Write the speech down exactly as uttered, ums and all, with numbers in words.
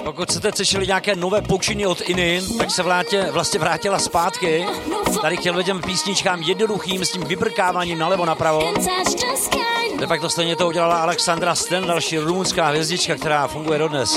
Pokud jste slyšeli nějaké nové pokyny od Iny, tak se vlátě, vlastně vrátila zpátky tady k těm lidem písničkám jednoduchým s tím vybrkáváním nalevo napravo. De facto stejně to udělala Alexandra Stan, další rumunská hvězdička, která funguje dodnes.